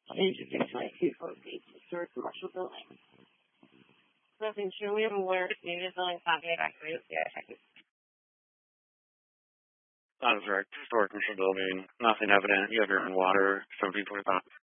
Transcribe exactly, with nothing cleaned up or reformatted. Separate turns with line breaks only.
Introduce my two four feet to store commercial building. Nothing sure we have a word needed on copy back to you. Yeah, I can.
That's right. Store commercial building. Nothing evident. You have your own water. Some people thought.